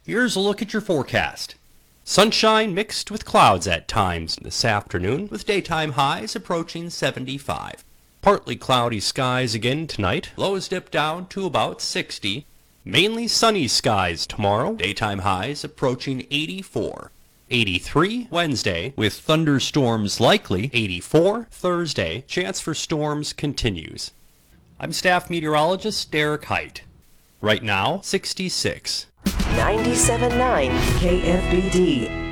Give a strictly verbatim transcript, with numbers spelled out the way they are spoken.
Here's a look at your forecast. Sunshine mixed with clouds at times this afternoon, with daytime highs approaching seventy-five. Partly cloudy skies again tonight. Lows dip down to about sixty. Mainly sunny skies tomorrow. Daytime highs approaching eighty-four. eighty-three Wednesday, with thunderstorms likely. eighty-four Thursday. Chance for storms continues. I'm staff meteorologist Derek Height. Right now, sixty-six. ninety-seven point nine K F B D.